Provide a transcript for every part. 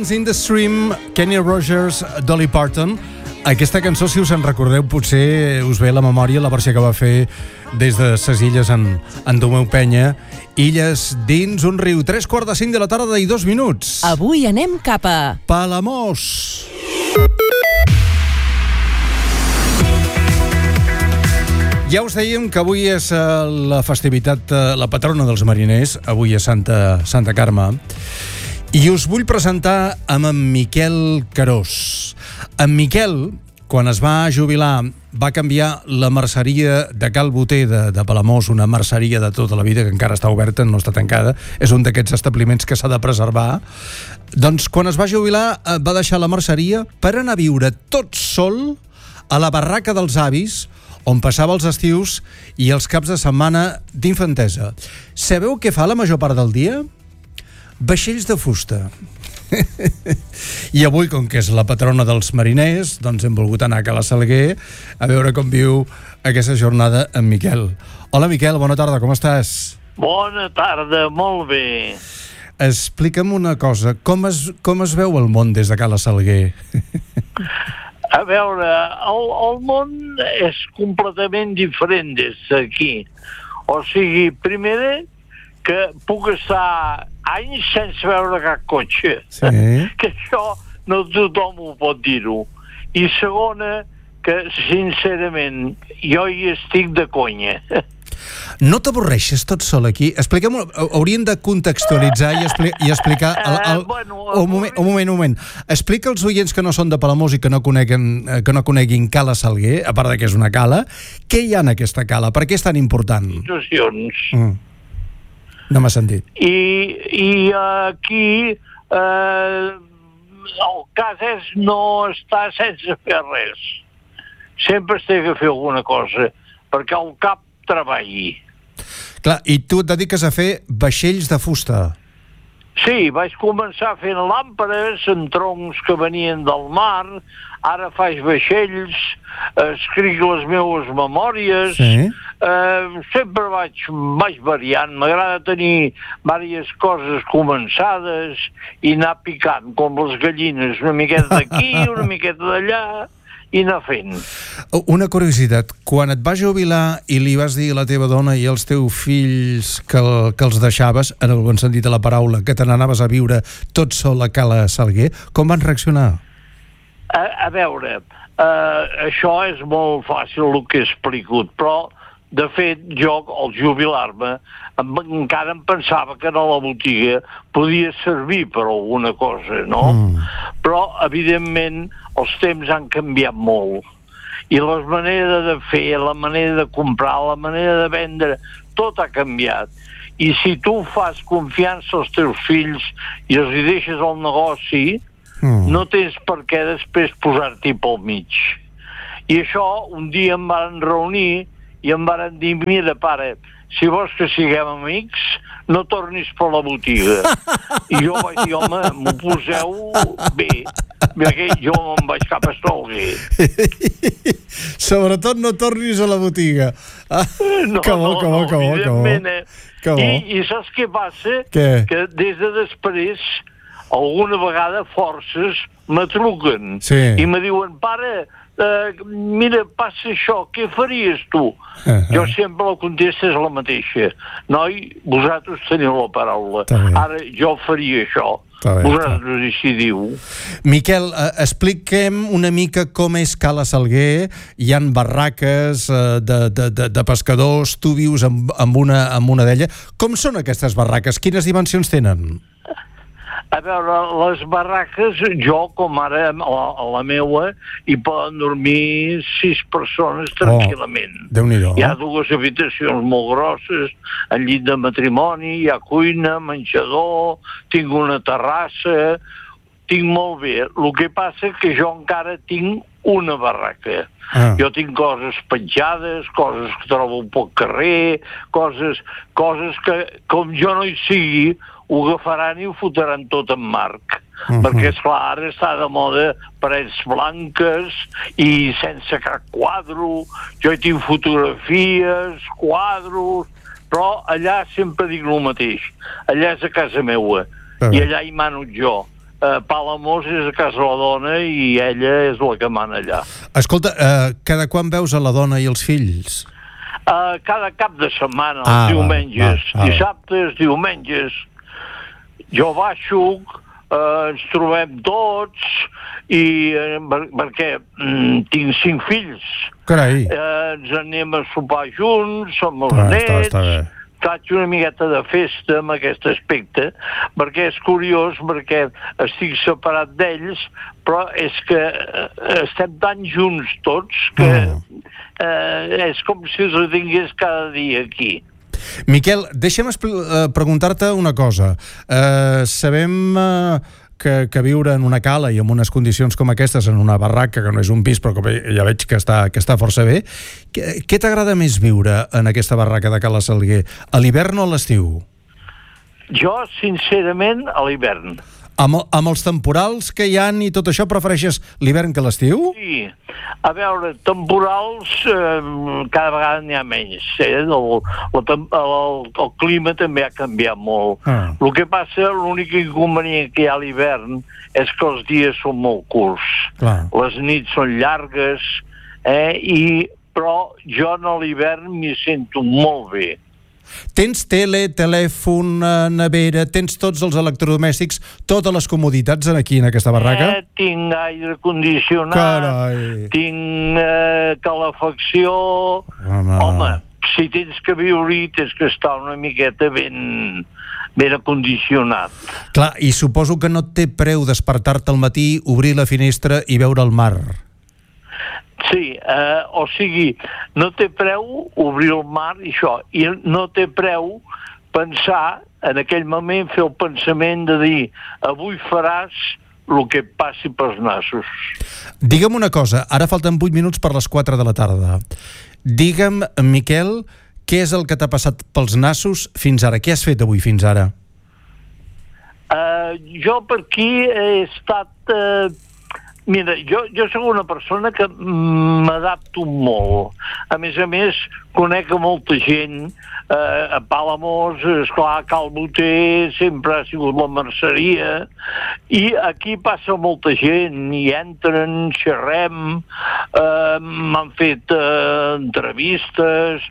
Songs in the Stream, Kenny Rogers, Dolly Parton. Aquesta cançó, si us en recordeu, potser us ve a la memòria la versió que va fer des de ses illes en Domeu Penya. Illes dins un riu. 3:45 de la tarda i 2 minuts. Avui anem cap a Palamós. Ja us dèiem que avui és la festivitat, la patrona dels mariners. Avui és Santa Carme. I us vull presentar amb en Miquel Carós. En Miquel, quan es va jubilar, va canviar la merceria de Cal Boter de Palamós, una merceria de tota la vida que encara està oberta, no està tancada. És un d'aquests establiments que s'ha de preservar. Doncs quan es va jubilar va deixar la merceria per anar a viure tot sol a la barraca dels avis, on passava els estius i els caps de setmana d'infantesa. Sabeu què fa la major part del dia? Vaixells de fusta. I avui, com que és la patrona dels mariners, doncs hem volgut anar a Cala Salguer a veure com viu aquesta jornada en Miquel. Hola, Miquel, bona tarda, com estàs? Bona tarda, molt bé. Explica'm una cosa, com es veu el món des de Cala Salguer? A veure, el món és completament diferent des d'aquí. O sigui, primer que puc estar anys sense veure cap cotxe. Sí. Que això no tothom ho pot dir-ho. I segona, que sincerament jo hi estic de conya. No t'avorreixes tot sol aquí? Explica'm, hauríem de contextualitzar i explicar... Un moment. Explica als oients que no són de Palamós i que no coneguin Cala Salguer, a part que és una cala, què hi ha en aquesta cala? Per què és tan important? Situacions. No m'ha sentit. I aquí el cas és no estar sense fer res. Sempre es té que fer alguna cosa, perquè el cap treballi. Clar, i tu et dediques a fer vaixells de fusta. Sí, vaig començar fent làmpades en troncs que venien del mar, ara faig vaixells, escric les meves memòries, Sí. Sempre vaig variant, m'agrada tenir diverses coses començades i anar picant, com les gallines, una miqueta d'aquí, una miqueta d'allà, i anar fent. Una curiositat, quan et vas jubilar i li vas dir a la teva dona i als teus fills que els deixaves, en el bon sentit de la paraula, que te n'anaves a viure tot sol a Cala Salguer, com van reaccionar? A veure, això és molt fàcil el que he explicat, però de fet jo al jubilar-me encara em pensava que a la botiga podia servir per alguna cosa, no? Però evidentment els temps han canviat molt i la manera de fer, la manera de comprar, la manera de vendre, tot ha canviat. I si tu fas confiança als teus fills i els hi deixes el negoci, no tens per què després posar-t'hi pel mig. I això un dia em van reunir i em van dir, mira, pare, si vols que siguem amics, no tornis per la botiga. I jo vaig dir, home, m'ho poseu bé, perquè jo me'n vaig cap a Salguer. Sobretot no tornis a la botiga. Que bo. I saps què passa? Què? Que des de després, alguna vegada forces me truquen i me diuen, pare, mira, passa això, què faries tu? Jo sempre la contesta és la mateixa. Noi, vosaltres teniu la paraula. Ara jo faria això. Vosaltres decidiu. Miquel, expliquem una mica com és Cala Salguer. Hi han barraques de pescadors, tu vius amb una d'elles. Com són aquestes barraques? Quines dimensions tenen? A veure, les barraques, jo, com ara a la meua, hi poden dormir 6 persones tranquil·lament. Déu-n'hi-do. Hi ha 2 habitacions molt grosses, el llit de matrimoni, hi ha cuina, menjador, tinc una terrassa, tinc molt bé. El que passa és que jo encara tinc una barraca. Jo tinc coses penjades, coses que trobo pel carrer, coses que, com jo no hi sigui, ho agafaran i ho fotran tot en marc. Perquè, esclar, ara està de moda parets blanques i sense cap quadre. Jo hi tinc fotografies, quadros, però allà sempre dic el mateix. Allà és a casa meua i allà hi mano jo. Palamós és a casa la dona i ella és la que mana allà. Escolta, cada quan veus a la dona i els fills? Cada cap de setmana, els diumenges, dissabtes, diumenges. Jo baixo, ens trobem tots i perquè tinc 5 fills. Carai. Ens anem a sopar junts, som els nets. Faig una miqueta de festa amb aquest aspecte, perquè és curiós, perquè estic separat d'ells, però és que estem tan junts tots que és com si els tingués cada dia aquí. Miquel, deixa'm preguntar-te una cosa. Sabem que viure en una cala i en unes condicions com aquestes, en una barraca, que no és un pis, però que ja veig que està força bé, què t'agrada més viure en aquesta barraca de Cala Salguer, a l'hivern o a l'estiu? Jo, sincerament, a l'hivern. Amb els temporals que hi ha i tot això, prefereixes l'hivern que l'estiu? Sí. A veure, temporals cada vegada n'hi ha menys. El clima també ha canviat molt. El que passa, l'únic inconvenient que hi ha a l'hivern és que els dies són molt curts. Les nits són llargues, però jo a l'hivern m'hi sento molt bé. Tens tele, telèfon, nevera, tens tots els electrodomèstics, totes les comoditats aquí en aquesta barraca? Tinc aire condicionat, tinc calefacció. Home, si tens que viure-hi, tens que estar una miqueta ben acondicionat. Clar, i suposo que no té preu despertar-te al matí, obrir la finestra i veure el mar. Sí, o sigui, no té preu obrir el mar i això, i no té preu pensar, en aquell moment fer el pensament de dir avui faràs el que passi pels nassos. Digue'm una cosa, ara falten 8 minuts per les 4 de la tarda. Digue'm, Miquel, què és el que t'ha passat pels nassos fins ara? Què has fet avui fins ara? Jo per aquí he estat... Mira, jo soc una persona que m'adapto molt. A més, conec a molta gent. A Palamós, esclar, Cal Boter, sempre ha sigut la merceria. I aquí passa molta gent, hi entren, xerrem, m'han fet entrevistes,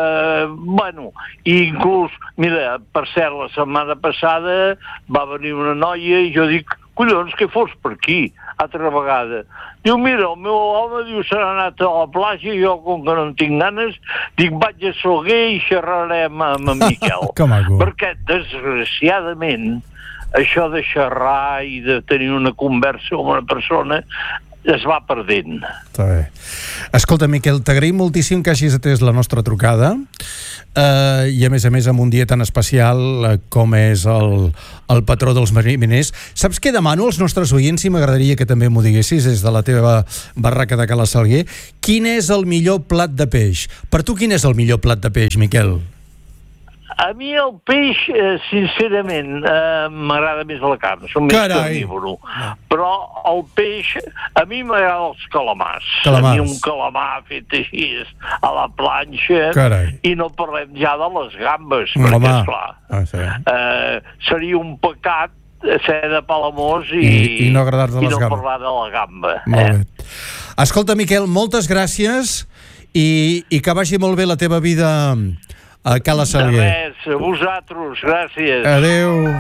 i inclús, mira, per cert, la setmana passada va venir una noia i jo dic, collons, que fos per aquí, altra vegada. Diu, mira, el meu home, diu, s'ha anat a la platja i jo, com que no en tinc ganes, dic, vaig a Salguer i xerrarem amb en Miquel. Perquè, desgraciadament, això de xerrar i de tenir una conversa amb una persona es va perdent. Està bé. Escolta, Miquel, t'agraïm moltíssim que hagis atès la nostra trucada i a més amb un dia tan especial com és el patró dels mariners. Saps què demano als nostres oients, i m'agradaria que també m'ho diguessis des de la teva barraca de Cala Salguer? Quin és el millor plat de peix? Per tu quin és el millor plat de peix, Miquel? A mi el peix, sincerament, m'agrada més la carn, som més carnívoro. Però el peix, a mi m'agrada els calamars. A mi un calamar fet així a la planxa, i no parlem ja de les gambes, perquè, esclar, seria un pecat ser de Palamós i no parlar de la gamba. Molt bé. Escolta, Miquel, moltes gràcies i que vagi molt bé la teva vida a Cala Salguer. De res, a vosaltres, gràcies. Adéu.